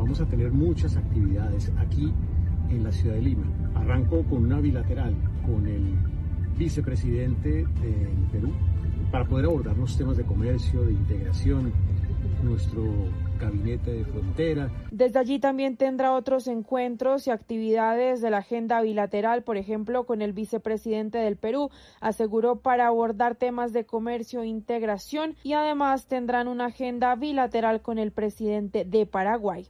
vamos a tener muchas actividades aquí en la ciudad de Lima. Arranco con una bilateral con el vicepresidente del Perú para poder abordar los temas de comercio, de integración, nuestro gabinete de frontera. Desde allí también tendrá otros encuentros y actividades de la agenda bilateral, por ejemplo, con el vicepresidente del Perú, aseguró, para abordar temas de comercio e integración, y además tendrán una agenda bilateral con el presidente de Paraguay.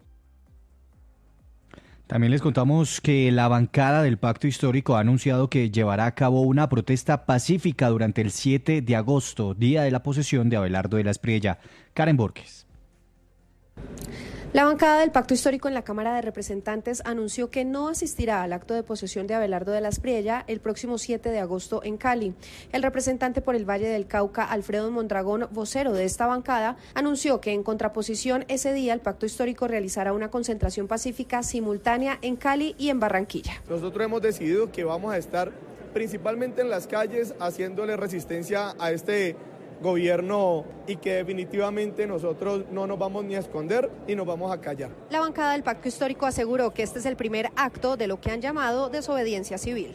También les contamos que la bancada del Pacto Histórico ha anunciado que llevará a cabo una protesta pacífica durante el 7 de agosto, día de la posesión de Abelardo de la Espriella. Karen Borges. La bancada del Pacto Histórico en la Cámara de Representantes anunció que no asistirá al acto de posesión de Abelardo de la Espriella el próximo 7 de agosto en Cali. El representante por el Valle del Cauca, Alfredo Mondragón, vocero de esta bancada, anunció que en contraposición ese día el Pacto Histórico realizará una concentración pacífica simultánea en Cali y en Barranquilla. Nosotros hemos decidido que vamos a estar principalmente en las calles haciéndole resistencia a este gobierno y que definitivamente nosotros no nos vamos ni a esconder ni nos vamos a callar. La bancada del Pacto Histórico aseguró que este es el primer acto de lo que han llamado desobediencia civil.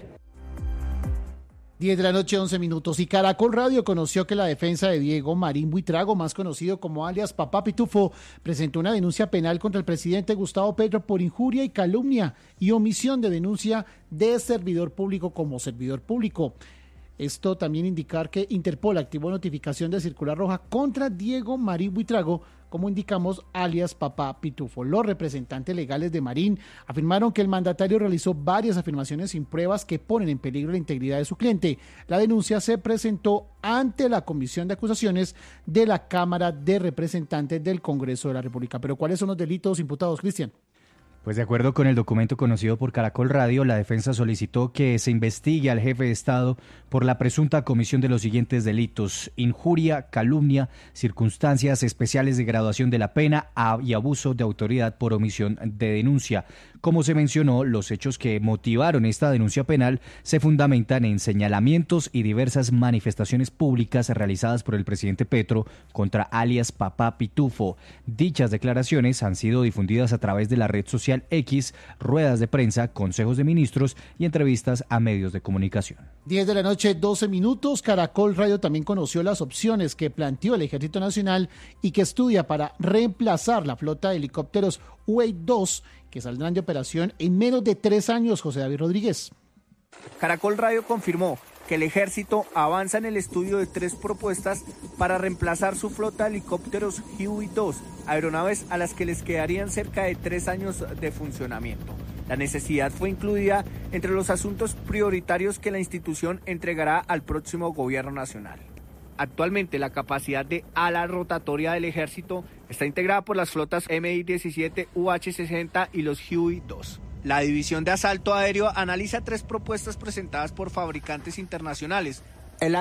10 de la noche, 11 minutos. Y Caracol Radio conoció que la defensa de Diego Marín Buitrago, más conocido como alias Papá Pitufo, presentó una denuncia penal contra el presidente Gustavo Petro por injuria y calumnia y omisión de denuncia de servidor público como servidor público. Esto también indicar que Interpol activó notificación de circular roja contra Diego Marín Buitrago, como indicamos, alias Papá Pitufo. Los representantes legales de Marín afirmaron que el mandatario realizó varias afirmaciones sin pruebas que ponen en peligro la integridad de su cliente. La denuncia se presentó ante la Comisión de Acusaciones de la Cámara de Representantes del Congreso de la República. Pero ¿cuáles son los delitos imputados, Cristian? Pues de acuerdo con el documento conocido por Caracol Radio, la defensa solicitó que se investigue al jefe de Estado por la presunta comisión de los siguientes delitos: injuria, calumnia, circunstancias especiales de graduación de la pena y abuso de autoridad por omisión de denuncia. Como se mencionó, los hechos que motivaron esta denuncia penal se fundamentan en señalamientos y diversas manifestaciones públicas realizadas por el presidente Petro contra alias Papá Pitufo. Dichas declaraciones han sido difundidas a través de la red social X, ruedas de prensa, consejos de ministros y entrevistas a medios de comunicación. 10 de la noche, 12 minutos. Caracol Radio también conoció las opciones que planteó el Ejército Nacional y que estudia para reemplazar la flota de helicópteros UAV-2 que saldrán de operación en menos de 3 años. José David Rodríguez. Caracol Radio confirmó que el Ejército avanza en el estudio de 3 propuestas para reemplazar su flota de helicópteros Huey-2, aeronaves a las que les quedarían cerca de 3 años de funcionamiento. La necesidad fue incluida entre los asuntos prioritarios que la institución entregará al próximo gobierno nacional. Actualmente la capacidad de ala rotatoria del Ejército está integrada por las flotas Mi-17, UH-60 y los Huey-2. La División de Asalto Aéreo analiza 3 propuestas presentadas por fabricantes internacionales: el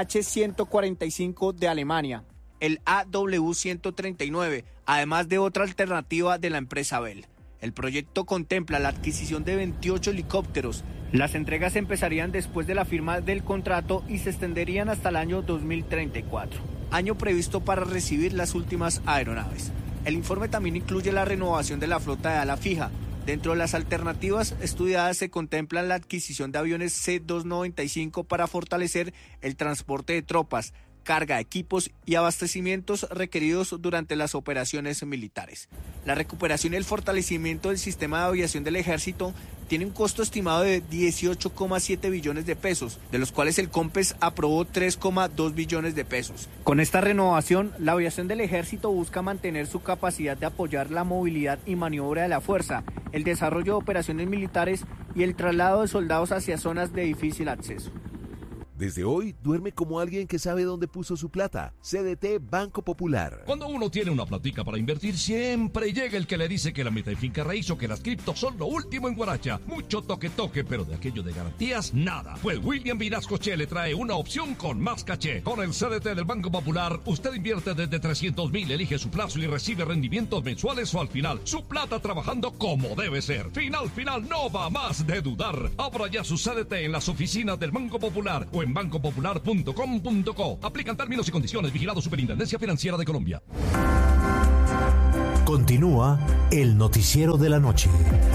H-145 de Alemania, el AW-139, además de otra alternativa de la empresa Bell. El proyecto contempla la adquisición de 28 helicópteros. Las entregas empezarían después de la firma del contrato y se extenderían hasta el año 2034, año previsto para recibir las últimas aeronaves. El informe también incluye la renovación de la flota de ala fija. Dentro de las alternativas estudiadas se contempla la adquisición de aviones C-295 para fortalecer el transporte de tropas, carga, equipos y abastecimientos requeridos durante las operaciones militares. La recuperación y el fortalecimiento del sistema de aviación del Ejército tiene un costo estimado de 18,7 billones de pesos, de los cuales el COMPES aprobó 3,2 billones de pesos. Con esta renovación, la aviación del Ejército busca mantener su capacidad de apoyar la movilidad y maniobra de la fuerza, el desarrollo de operaciones militares y el traslado de soldados hacia zonas de difícil acceso. Desde hoy, duerme como alguien que sabe dónde puso su plata. CDT Banco Popular. Cuando uno tiene una platica para invertir, siempre llega el que le dice que la meta de finca raíz o que las criptos son lo último en Guaracha. Mucho toque, pero de aquello de garantías, nada. Pues William Vinasco Che le trae una opción con más caché. Con el CDT del Banco Popular, usted invierte desde 300,000, elige su plazo y recibe rendimientos mensuales o al final. Su plata trabajando como debe ser. Final, no va más de dudar. Abra ya su CDT en las oficinas del Banco Popular o en bancopopular.com.co. Aplican términos y condiciones. Vigilado Superintendencia Financiera de Colombia. Continúa el noticiero de la noche.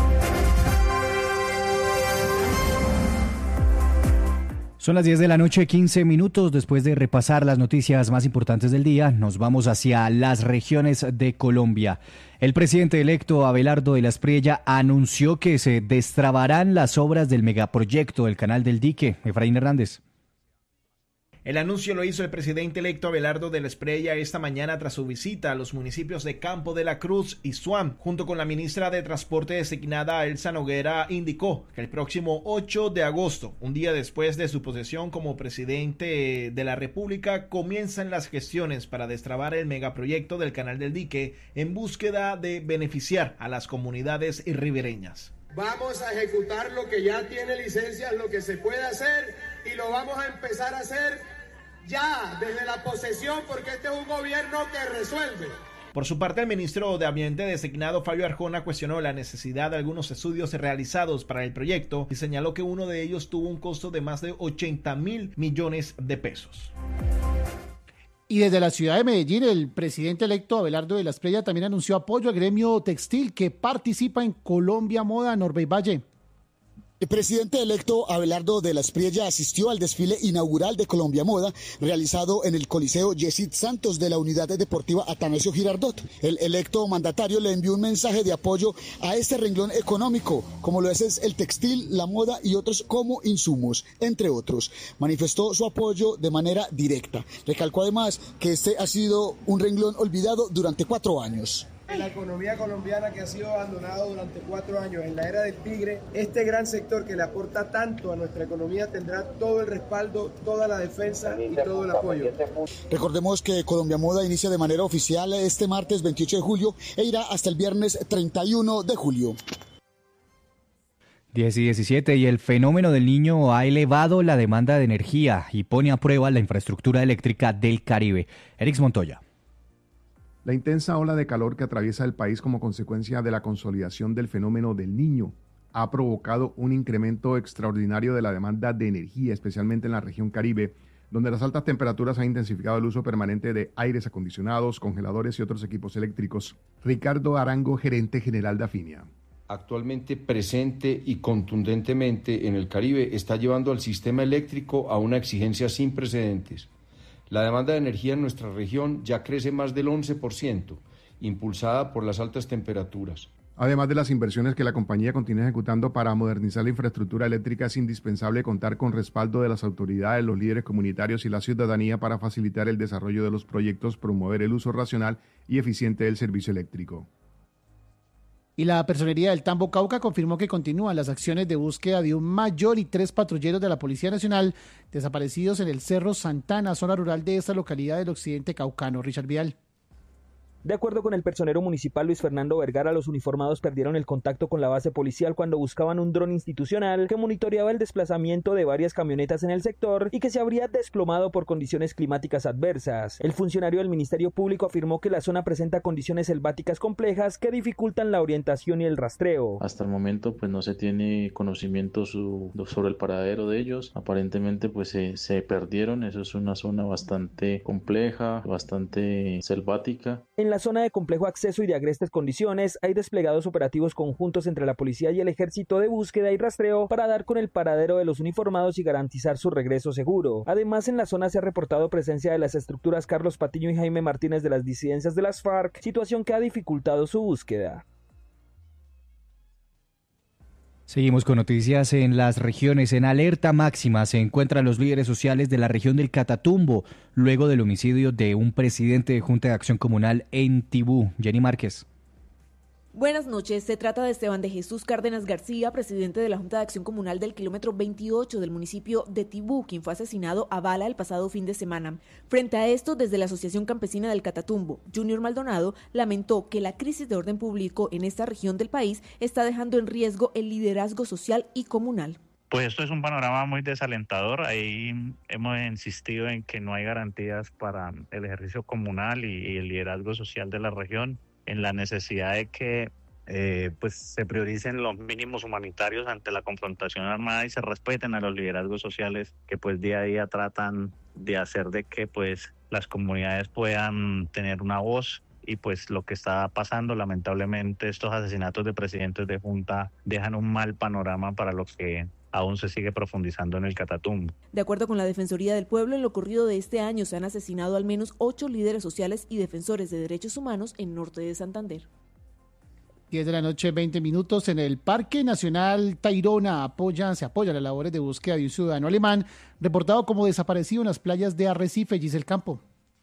Son las 10 de la noche, 15 minutos. Después de repasar las noticias más importantes del día, nos vamos hacia las regiones de Colombia. El presidente electo Abelardo de la Espriella anunció que se destrabarán las obras del megaproyecto del Canal del Dique. Efraín Hernández. El anuncio lo hizo el presidente electo Abelardo de la Espriella esta mañana tras su visita a los municipios de Campo de la Cruz y Suam. Junto con la ministra de Transporte designada Elsa Noguera, indicó que el próximo 8 de agosto, un día después de su posesión como presidente de la República, comienzan las gestiones para destrabar el megaproyecto del Canal del Dique en búsqueda de beneficiar a las comunidades ribereñas. Vamos a ejecutar lo que ya tiene licencias, lo que se puede hacer, y lo vamos a empezar a hacer ya desde la posesión, porque este es un gobierno que resuelve. Por su parte, el ministro de Ambiente designado Fabio Arjona cuestionó la necesidad de algunos estudios realizados para el proyecto y señaló que uno de ellos tuvo un costo de más de 80.000 millones de pesos. Y desde la ciudad de Medellín, el presidente electo Abelardo de la Espriella también anunció apoyo al gremio textil que participa en Colombia Moda. Norbey Valle. El presidente electo Abelardo de la Espriella asistió al desfile inaugural de Colombia Moda realizado en el Coliseo Yesid Santos de la Unidad Deportiva Atanasio Girardot. El electo mandatario le envió un mensaje de apoyo a este renglón económico, como lo es el textil, la moda y otros como insumos, entre otros. Manifestó su apoyo de manera directa. Recalcó además que este ha sido un renglón olvidado durante 4 años. En la economía colombiana, que ha sido abandonado durante 4 años en la era del tigre, este gran sector que le aporta tanto a nuestra economía tendrá todo el respaldo, toda la defensa y todo el apoyo. Recordemos que Colombia Moda inicia de manera oficial este martes 28 de julio e irá hasta el viernes 31 de julio. 10 y 17, y el fenómeno del Niño ha elevado la demanda de energía y pone a prueba la infraestructura eléctrica del Caribe. Erix Montoya. La intensa ola de calor que atraviesa el país como consecuencia de la consolidación del fenómeno del Niño ha provocado un incremento extraordinario de la demanda de energía, especialmente en la región Caribe, donde las altas temperaturas han intensificado el uso permanente de aires acondicionados, congeladores y otros equipos eléctricos. Ricardo Arango, gerente general de Afinia. Actualmente presente y contundentemente en el Caribe está llevando al sistema eléctrico a una exigencia sin precedentes. La demanda de energía en nuestra región ya crece más del 11%, impulsada por las altas temperaturas. Además de las inversiones que la compañía continúa ejecutando para modernizar la infraestructura eléctrica, es indispensable contar con respaldo de las autoridades, los líderes comunitarios y la ciudadanía para facilitar el desarrollo de los proyectos, promover el uso racional y eficiente del servicio eléctrico. Y la Personería del Tambo Cauca confirmó que continúan las acciones de búsqueda de un mayor y 3 patrulleros de la Policía Nacional desaparecidos en el Cerro Santana, zona rural de esta localidad del occidente caucano. Richard Vial. De acuerdo con el personero municipal Luis Fernando Vergara, los uniformados perdieron el contacto con la base policial cuando buscaban un dron institucional que monitoreaba el desplazamiento de varias camionetas en el sector y que se habría desplomado por condiciones climáticas adversas. El funcionario del Ministerio Público afirmó que la zona presenta condiciones selváticas complejas que dificultan la orientación y el rastreo. Hasta el momento pues no se tiene conocimiento sobre el paradero de ellos. Aparentemente pues se perdieron. Eso es una zona bastante compleja, bastante selvática. En la zona de complejo acceso y de agrestes condiciones hay desplegados operativos conjuntos entre la policía y el ejército de búsqueda y rastreo para dar con el paradero de los uniformados y garantizar su regreso seguro. Además, en la zona se ha reportado presencia de las estructuras Carlos Patiño y Jaime Martínez de las disidencias de las FARC, situación que ha dificultado su búsqueda. Seguimos con noticias en las regiones. En alerta máxima se encuentran los líderes sociales de la región del Catatumbo, luego del homicidio de un presidente de Junta de Acción Comunal en Tibú. Jenny Márquez. Buenas noches, se trata de Esteban de Jesús Cárdenas García, presidente de la Junta de Acción Comunal del kilómetro 28 del municipio de Tibú, quien fue asesinado a bala el pasado fin de semana. Frente a esto, desde la Asociación Campesina del Catatumbo, Junior Maldonado lamentó que la crisis de orden público en esta región del país está dejando en riesgo el liderazgo social y comunal. Pues esto es un panorama muy desalentador. Ahí hemos insistido en que no hay garantías para el ejercicio comunal y el liderazgo social de la región, en la necesidad de que pues se prioricen los mínimos humanitarios ante la confrontación armada y se respeten a los liderazgos sociales que pues día a día tratan de hacer de que pues las comunidades puedan tener una voz y pues lo que está pasando, lamentablemente estos asesinatos de presidentes de junta dejan un mal panorama para lo que aún se sigue profundizando en el Catatumbo. De acuerdo con la Defensoría del Pueblo, en lo corrido de este año se han asesinado al menos 8 líderes sociales y defensores de derechos humanos en norte de Santander. 10 de la noche, 20 minutos. En el Parque Nacional Tayrona se apoyan las labores de búsqueda de un ciudadano alemán reportado como desaparecido en las playas de Arrecife, Giselle Campo.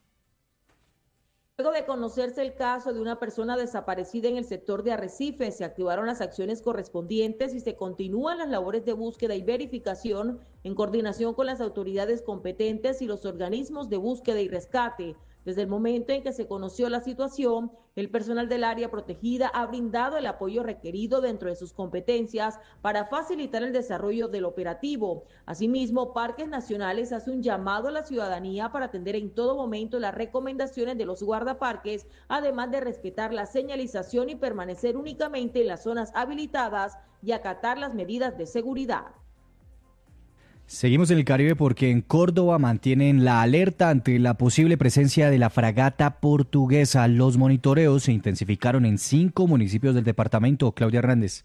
Luego de conocerse el caso de una persona desaparecida en el sector de Arrecife, se activaron las acciones correspondientes y se continúan las labores de búsqueda y verificación en coordinación con las autoridades competentes y los organismos de búsqueda y rescate. Desde el momento en que se conoció la situación, el personal del área protegida ha brindado el apoyo requerido dentro de sus competencias para facilitar el desarrollo del operativo. Asimismo, Parques Nacionales hace un llamado a la ciudadanía para atender en todo momento las recomendaciones de los guardaparques, además de respetar la señalización y permanecer únicamente en las zonas habilitadas y acatar las medidas de seguridad. Seguimos en el Caribe porque en Córdoba mantienen la alerta ante la posible presencia de la fragata portuguesa. Los monitoreos se intensificaron en 5 municipios del departamento. Claudia Hernández.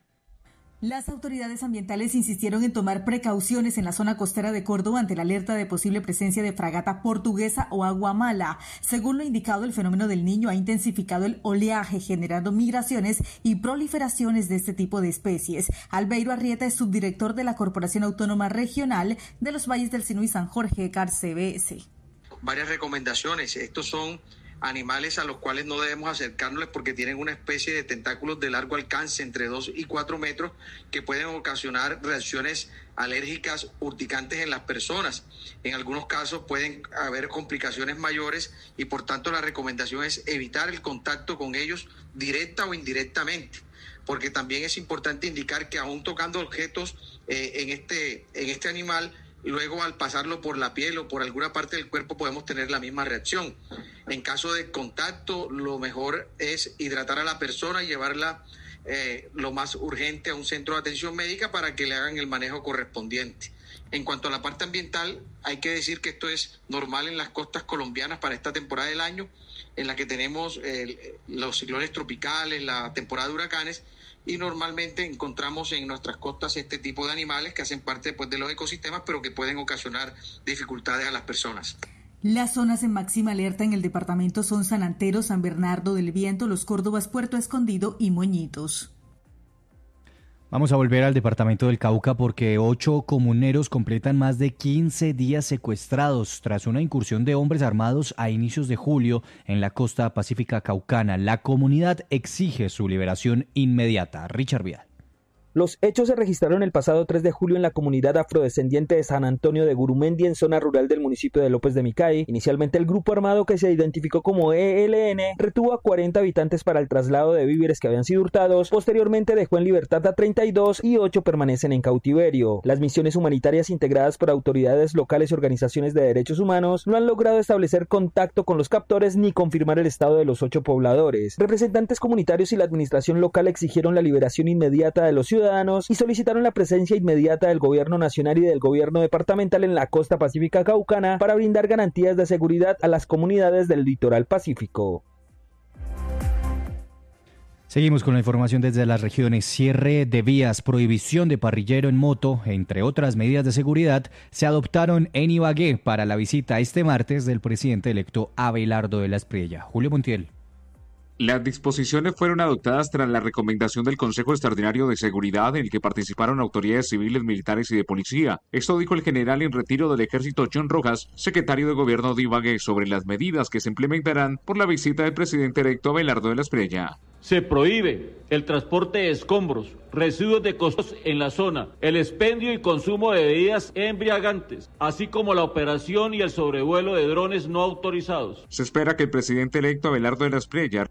Las autoridades ambientales insistieron en tomar precauciones en la zona costera de Córdoba ante la alerta de posible presencia de fragata portuguesa o agua mala. Según lo indicado, el fenómeno del Niño ha intensificado el oleaje, generando migraciones y proliferaciones de este tipo de especies. Albeiro Arrieta es subdirector de la Corporación Autónoma Regional de los Valles del Sinú y San Jorge, CARCBS. Varias recomendaciones. Estos son animales a los cuales no debemos acercarnos porque tienen una especie de tentáculos de largo alcance, entre 2 y 4 metros, que pueden ocasionar reacciones alérgicas urticantes en las personas. En algunos casos pueden haber complicaciones mayores y por tanto la recomendación es evitar el contacto con ellos directa o indirectamente, porque también es importante indicar que aún tocando objetos en este animal, luego al pasarlo por la piel o por alguna parte del cuerpo podemos tener la misma reacción. En caso de contacto, lo mejor es hidratar a la persona y llevarla lo más urgente a un centro de atención médica para que le hagan el manejo correspondiente. En cuanto a la parte ambiental, hay que decir que esto es normal en las costas colombianas para esta temporada del año, en la que tenemos los ciclones tropicales, la temporada de huracanes, y normalmente encontramos en nuestras costas este tipo de animales que hacen parte de los ecosistemas, pero que pueden ocasionar dificultades a las personas. Las zonas en máxima alerta en el departamento son San Antero, San Bernardo del Viento, Los Córdobas, Puerto Escondido y Moñitos. Vamos a volver al departamento del Cauca porque 8 comuneros completan más de 15 días secuestrados tras una incursión de hombres armados a inicios de julio en la costa pacífica caucana. La comunidad exige su liberación inmediata. Richard Vidal. Los hechos se registraron el pasado 3 de julio en la comunidad afrodescendiente de San Antonio de Gurumendi, en zona rural del municipio de López de Micay. Inicialmente el grupo armado, que se identificó como ELN, retuvo a 40 habitantes para el traslado de víveres que habían sido hurtados. Posteriormente dejó en libertad a 32 y 8 permanecen en cautiverio. Las misiones humanitarias integradas por autoridades locales y organizaciones de derechos humanos no han logrado establecer contacto con los captores ni confirmar el estado de los 8 pobladores. Representantes comunitarios y la administración local exigieron la liberación inmediata de los ciudadanos y solicitaron la presencia inmediata del gobierno nacional y del gobierno departamental en la costa pacífica caucana para brindar garantías de seguridad a las comunidades del litoral pacífico. Seguimos con la información desde las regiones. Cierre de vías, prohibición de parrillero en moto, entre otras medidas de seguridad, se adoptaron en Ibagué para la visita este martes del presidente electo Abelardo de la Espriella. Julio Montiel. Las disposiciones fueron adoptadas tras la recomendación del Consejo Extraordinario de Seguridad, en el que participaron autoridades civiles, militares y de policía. Esto dijo el general en retiro del Ejército John Rojas, secretario de Gobierno de Ibagué, sobre las medidas que se implementarán por la visita del presidente electo Abelardo de la Espriella. Se prohíbe el transporte de escombros, residuos de costos en la zona, el expendio y consumo de bebidas embriagantes, así como la operación y el sobrevuelo de drones no autorizados. Se espera que el presidente electo Abelardo de la Espriella.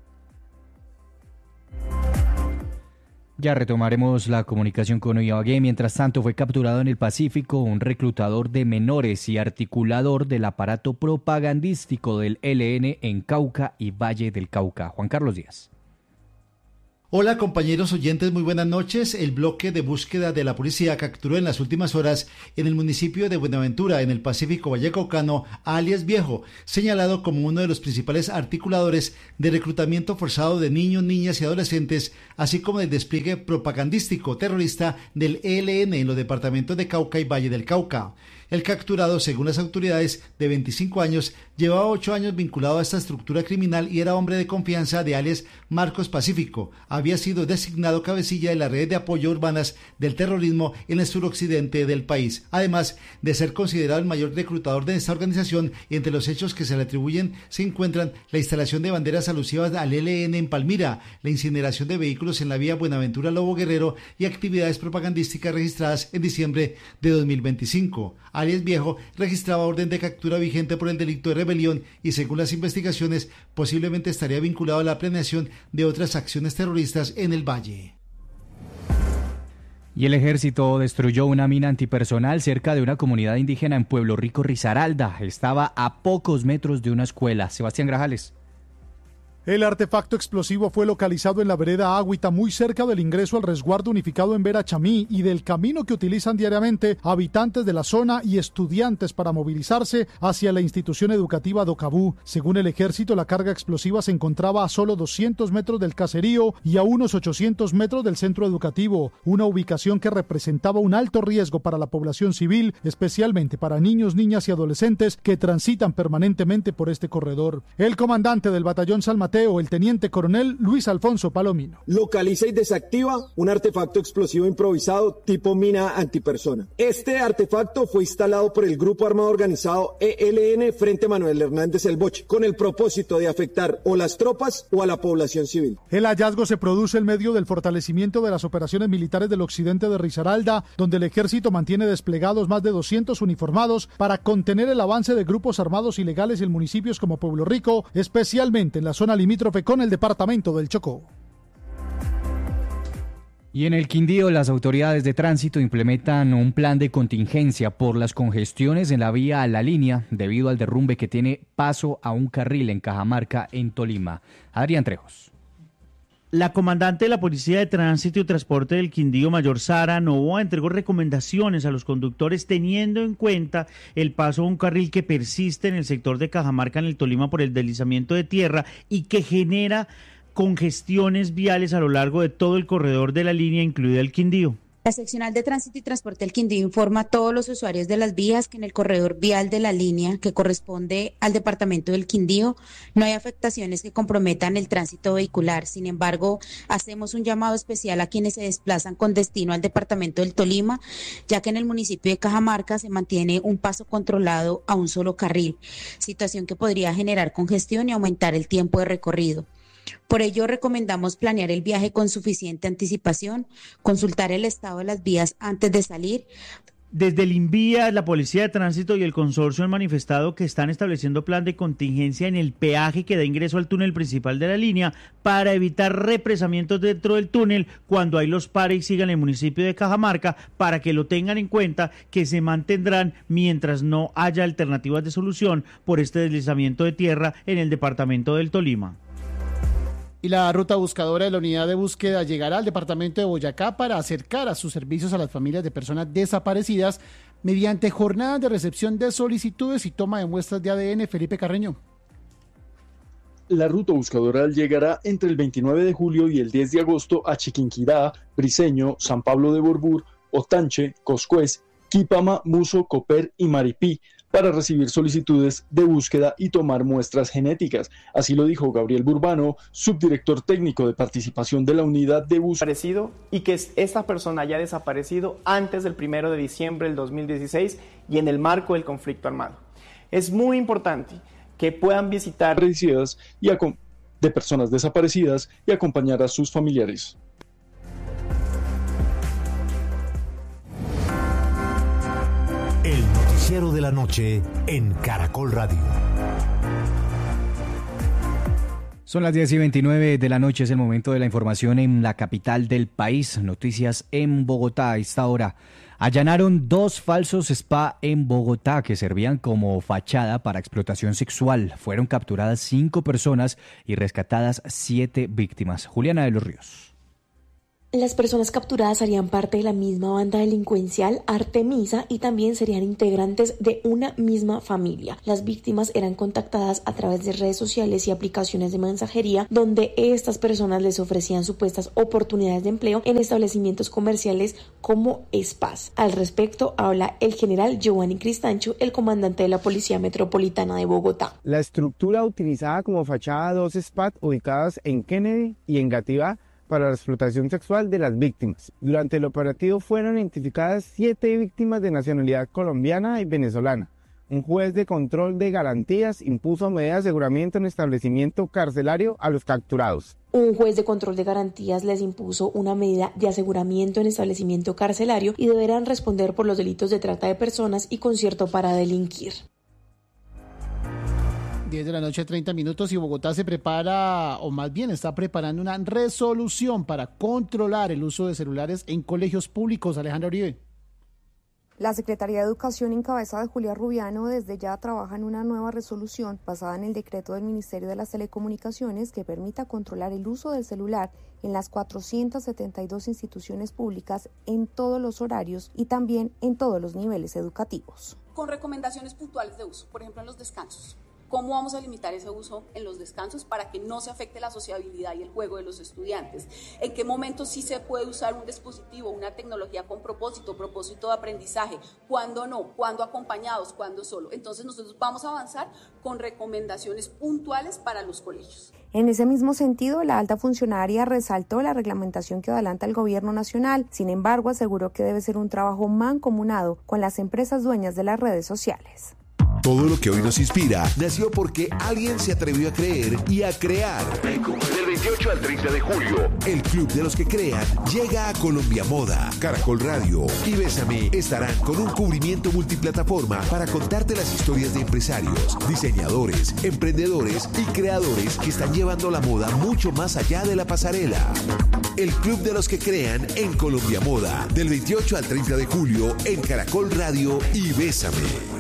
Ya retomaremos la comunicación con Ibagué. Mientras tanto, fue capturado en el Pacífico un reclutador de menores y articulador del aparato propagandístico del ELN en Cauca y Valle del Cauca. Juan Carlos Díaz. Hola compañeros oyentes, muy buenas noches. El bloque de búsqueda de la policía capturó en las últimas horas en el municipio de Buenaventura, en el Pacífico Vallecaucano, a alias Viejo, señalado como uno de los principales articuladores de reclutamiento forzado de niños, niñas y adolescentes, así como del despliegue propagandístico terrorista del ELN en los departamentos de Cauca y Valle del Cauca. El capturado, según las autoridades, de 25 años, llevaba 8 años vinculado a esta estructura criminal y era hombre de confianza de alias Marcos Pacífico. Había sido designado cabecilla de la red de apoyo urbanas del terrorismo en el suroccidente del país. Además de ser considerado el mayor reclutador de esta organización, entre los hechos que se le atribuyen se encuentran la instalación de banderas alusivas al ELN en Palmira, la incineración de vehículos en la vía Buenaventura-Lobo Guerrero y actividades propagandísticas registradas en diciembre de 2025. Alias Viejo registraba orden de captura vigente por el delito de rebelión y, según las investigaciones, posiblemente estaría vinculado a la planeación de otras acciones terroristas en el Valle. Y el ejército destruyó una mina antipersonal cerca de una comunidad indígena en Pueblo Rico, Risaralda. Estaba a pocos metros de una escuela. Sebastián Grajales. El artefacto explosivo fue localizado en la vereda Agüita, muy cerca del ingreso al resguardo unificado en Verachamí y del camino que utilizan diariamente habitantes de la zona y estudiantes para movilizarse hacia la institución educativa Docabú. Según el ejército, la carga explosiva se encontraba a solo 200 metros del caserío y a unos 800 metros del centro educativo, una ubicación que representaba un alto riesgo para la población civil, especialmente para niños, niñas y adolescentes que transitan permanentemente por este corredor. El comandante del batallón San Mateo, el teniente coronel Luis Alfonso Palomino. Localiza y desactiva un artefacto explosivo improvisado tipo mina antipersona. Este artefacto fue instalado por el Grupo Armado Organizado ELN Frente Manuel Hernández El Boche, con el propósito de afectar o las tropas o a la población civil. El hallazgo se produce en medio del fortalecimiento de las operaciones militares del occidente de Risaralda, donde el ejército mantiene desplegados más de 200 uniformados para contener el avance de grupos armados ilegales en municipios como Pueblo Rico, especialmente en la zona limítrofe con el departamento del Chocó. Y en el Quindío, las autoridades de tránsito implementan un plan de contingencia por las congestiones en la vía a La Línea debido al derrumbe que tiene paso a un carril en Cajamarca, en Tolima. Adrián Trejos. La comandante de la Policía de Tránsito y Transporte del Quindío, Mayor Sara Novoa, entregó recomendaciones a los conductores teniendo en cuenta el paso a un carril que persiste en el sector de Cajamarca, en el Tolima, por el deslizamiento de tierra y que genera congestiones viales a lo largo de todo el corredor de la línea, incluido el Quindío. La seccional de Tránsito y Transporte del Quindío informa a todos los usuarios de las vías que en el corredor vial de la línea, que corresponde al departamento del Quindío, no hay afectaciones que comprometan el tránsito vehicular. Sin embargo, hacemos un llamado especial a quienes se desplazan con destino al departamento del Tolima, ya que en el municipio de Cajamarca se mantiene un paso controlado a un solo carril, situación que podría generar congestión y aumentar el tiempo de recorrido. Por ello, recomendamos planear el viaje con suficiente anticipación, consultar el estado de las vías antes de salir. Desde el INVIA, la Policía de Tránsito y el Consorcio han manifestado que están estableciendo plan de contingencia en el peaje que da ingreso al túnel principal de la línea para evitar represamientos dentro del túnel cuando hay los pares y sigan en el municipio de Cajamarca, para que lo tengan en cuenta, que se mantendrán mientras no haya alternativas de solución por este deslizamiento de tierra en el departamento del Tolima. Y la ruta buscadora de la unidad de búsqueda llegará al departamento de Boyacá para acercar a sus servicios a las familias de personas desaparecidas mediante jornadas de recepción de solicitudes y toma de muestras de ADN. Felipe Carreño. La ruta buscadora llegará entre el 29 de julio y el 10 de agosto a Chiquinquirá, Briceño, San Pablo de Borbur, Otanche, Coscuez, Quipama, Muso, Coper y Maripí, para recibir solicitudes de búsqueda y tomar muestras genéticas. Así lo dijo Gabriel Burbano, subdirector técnico de participación de la unidad de búsqueda. Y que esta persona haya desaparecido antes del 1 de diciembre del 2016 y en el marco del conflicto armado. Es muy importante que puedan visitar de personas desaparecidas y acompañar a sus familiares. El noticiero de la noche en Caracol Radio. Son las 10:29 de la noche, es el momento de la información en la capital del país. Noticias en Bogotá a esta hora. Allanaron 2 falsos spa en Bogotá que servían como fachada para explotación sexual. Fueron capturadas 5 personas y rescatadas 7 víctimas. Juliana de los Ríos. Las personas capturadas harían parte de la misma banda delincuencial Artemisa y también serían integrantes de una misma familia. Las víctimas eran contactadas a través de redes sociales y aplicaciones de mensajería donde estas personas les ofrecían supuestas oportunidades de empleo en establecimientos comerciales como spas. Al respecto habla el general Giovanni Cristancho, el comandante de la Policía Metropolitana de Bogotá. La estructura utilizada como fachada, 2 spas ubicadas en Kennedy y en Gativá para la explotación sexual de las víctimas. Durante el operativo fueron identificadas 7 víctimas de nacionalidad colombiana y venezolana. Un juez de control de garantías impuso medida de aseguramiento en establecimiento carcelario a los capturados. Un juez de control de garantías les impuso una medida de aseguramiento en establecimiento carcelario y deberán responder por los delitos de trata de personas y concierto para delinquir. 10 de la noche, 30 minutos, y Bogotá se prepara, o más bien está preparando una resolución para controlar el uso de celulares en colegios públicos. Alejandra Uribe. La Secretaría de Educación en cabeza de Julia Rubiano desde ya trabaja en una nueva resolución basada en el decreto del Ministerio de las Telecomunicaciones que permita controlar el uso del celular en las 472 instituciones públicas en todos los horarios y también en todos los niveles educativos. Con recomendaciones puntuales de uso, por ejemplo en los descansos. ¿Cómo vamos a limitar ese uso en los descansos para que no se afecte la sociabilidad y el juego de los estudiantes? ¿En qué momento sí se puede usar un dispositivo, una tecnología con propósito de aprendizaje? ¿Cuándo no? ¿Cuándo acompañados? ¿Cuándo solo? Entonces nosotros vamos a avanzar con recomendaciones puntuales para los colegios. En ese mismo sentido, la alta funcionaria resaltó la reglamentación que adelanta el gobierno nacional. Sin embargo, aseguró que debe ser un trabajo mancomunado con las empresas dueñas de las redes sociales. Todo lo que hoy nos inspira nació porque alguien se atrevió a creer y a crear. Del 28 al 30 de julio, el Club de los que Crean llega a Colombia Moda. Caracol Radio y Bésame estarán con un cubrimiento multiplataforma para contarte las historias de empresarios, diseñadores, emprendedores y creadores que están llevando la moda mucho más allá de la pasarela. El Club de los que Crean en Colombia Moda, del 28 al 30 de julio en Caracol Radio y Bésame.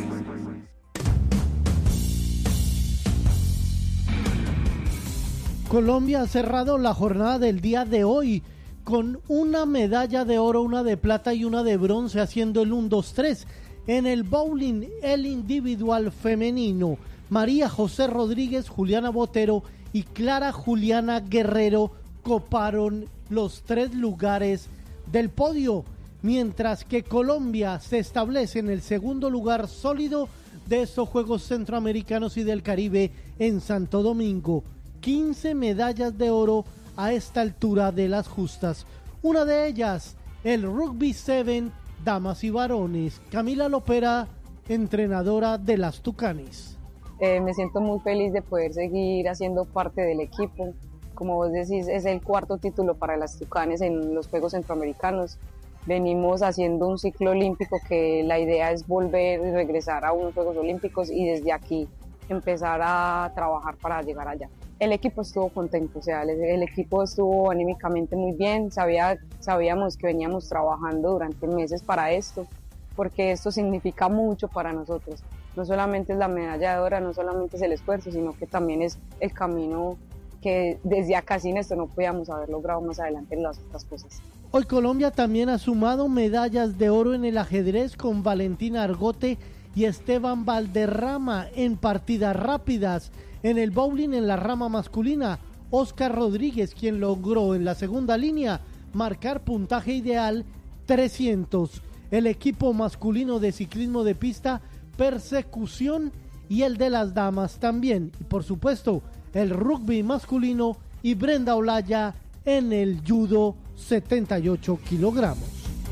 Colombia ha cerrado la jornada del día de hoy con una medalla de oro, una de plata y una de bronce, haciendo el 1-2-3 en el bowling, el individual femenino. María José Rodríguez, Juliana Botero y Clara Juliana Guerrero coparon los 3 lugares del podio, mientras que Colombia se establece en el segundo lugar sólido de estos Juegos Centroamericanos y del Caribe en Santo Domingo. 15 medallas de oro a esta altura de las justas. Una de ellas, el Rugby 7, damas y varones. Camila Lopera, entrenadora de las Tucanes. Me siento muy feliz de poder seguir haciendo parte del equipo. Como vos decís, es el 4º título para las Tucanes en los Juegos Centroamericanos. Venimos haciendo un ciclo olímpico que la idea es volver y regresar a unos Juegos Olímpicos y desde aquí empezar a trabajar para llegar allá. El equipo estuvo contento, o sea, el equipo estuvo anímicamente muy bien, sabíamos que veníamos trabajando durante meses para esto, porque esto significa mucho para nosotros. No solamente es la medalla de oro, no solamente es el esfuerzo, sino que también es el camino que desde acá sin esto no podíamos haber logrado más adelante en las otras cosas. Hoy Colombia también ha sumado medallas de oro en el ajedrez con Valentina Argote y Esteban Valderrama en partidas rápidas. En el bowling en la rama masculina, Oscar Rodríguez, quien logró en la segunda línea marcar puntaje ideal 300. El equipo masculino de ciclismo de pista, Persecución, y el de las damas también. Y por supuesto, el rugby masculino y Brenda Olaya en el judo 78 kilogramos.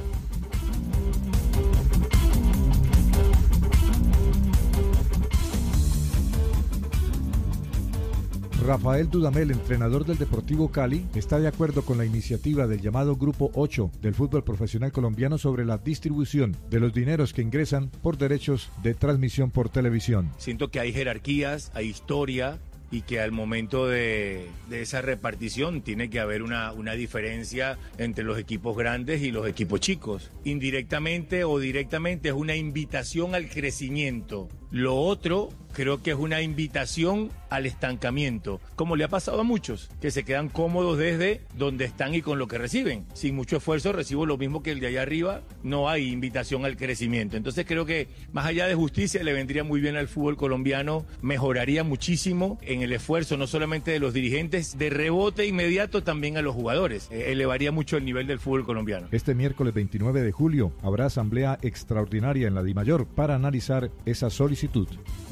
Rafael Dudamel, entrenador del Deportivo Cali, está de acuerdo con la iniciativa del llamado Grupo 8 del fútbol profesional colombiano sobre la distribución de los dineros que ingresan por derechos de transmisión por televisión. Siento que hay jerarquías, hay historia y que al momento de esa repartición tiene que haber una diferencia entre los equipos grandes y los equipos chicos. Indirectamente o directamente es una invitación al crecimiento Lo otro creo que es una invitación al estancamiento, como le ha pasado a muchos, que se quedan cómodos desde donde están y con lo que reciben. Sin mucho esfuerzo recibo lo mismo que el de allá arriba, no hay invitación al crecimiento. Entonces creo que más allá de justicia le vendría muy bien al fútbol colombiano, mejoraría muchísimo en el esfuerzo no solamente de los dirigentes, de rebote inmediato también a los jugadores, elevaría mucho el nivel del fútbol colombiano. Este miércoles 29 de julio habrá asamblea extraordinaria en la DIMAYOR para analizar esa solicitud.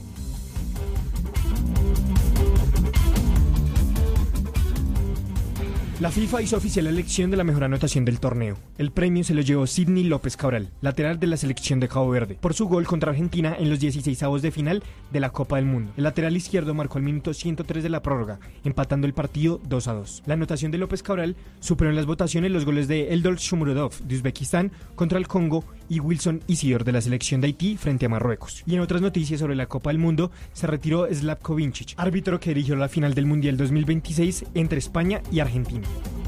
La FIFA hizo oficial la elección de la mejor anotación del torneo. El premio se lo llevó Sidney López Cabral, lateral de la selección de Cabo Verde, por su gol contra Argentina en los 16avos de final de la Copa del Mundo. El lateral izquierdo marcó al minuto 103 de la prórroga, empatando el partido 2-2. La anotación de López Cabral superó en las votaciones los goles de Eldor Shomurodov de Uzbekistán contra el Congo y Wilson Isidor de la selección de Haití frente a Marruecos. Y en otras noticias sobre la Copa del Mundo, se retiró Slavko Vincic, árbitro que dirigió la final del Mundial 2026 entre España y Argentina.